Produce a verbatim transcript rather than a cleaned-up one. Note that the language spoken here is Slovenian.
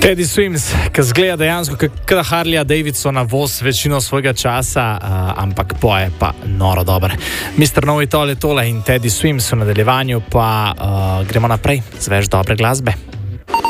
Teddy Swims, ki zgleda dejansko kot Harleya Davidsona voz večino svojega časa, uh, ampak poje pa noro dober. mister Novi Tole tole in Teddy Swims v nadaljevanju pa uh, gremo naprej z več dobre glasbe.